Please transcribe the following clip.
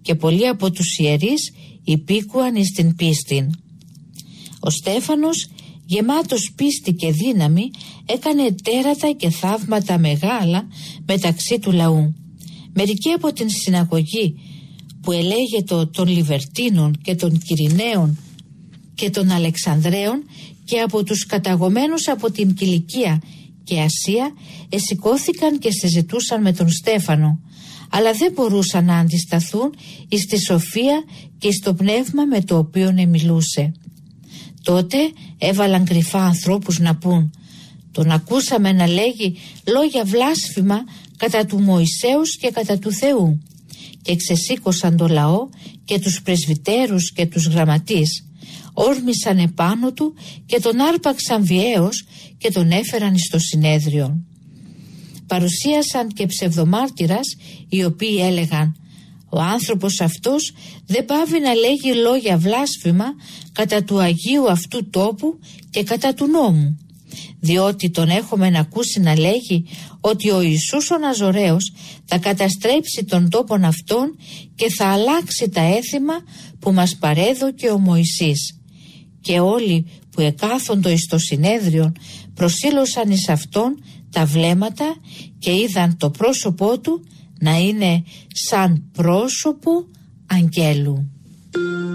και πολλοί από τους ιερείς υπήκουαν εις την πίστην. Ο Στέφανος, γεμάτος πίστη και δύναμη, έκανε τέρατα και θαύματα μεγάλα μεταξύ του λαού. Μερικοί από την συναγωγή που ελέγεται των Λιβερτίνων και των Κυριναίων και των Αλεξανδραίων και από τους καταγωμένους από την Κιλικία και Ασία εσηκώθηκαν και συζητούσαν με τον Στέφανο, αλλά δεν μπορούσαν να αντισταθούν εις τη σοφία και στο πνεύμα με το οποίο μιλούσε. Τότε έβαλαν κρυφά ανθρώπους να πούν: τον ακούσαμε να λέγει λόγια βλάσφημα κατά του Μωυσέους και κατά του Θεού, και ξεσήκωσαν το λαό και τους πρεσβυτέρους και τους γραμματείς, όρμησαν επάνω του και τον άρπαξαν βιαίως και τον έφεραν στο συνέδριο. Παρουσίασαν και ψευδομάρτυρας, οι οποίοι έλεγαν: ο άνθρωπος αυτός δεν πάβει να λέγει λόγια βλάσφημα κατά του Αγίου αυτού τόπου και κατά του νόμου, διότι τον έχουμε ακούσει να λέγει ότι ο Ιησούς ο Ναζωραίος θα καταστρέψει τον τόπον αυτόν και θα αλλάξει τα έθιμα που μας παρέδωκε ο Μωυσής. Και όλοι που εκάθοντο εις το συνέδριο προσήλωσαν εις αυτόν τα βλέμματα και είδαν το πρόσωπό του να είναι σαν πρόσωπο αγγέλου.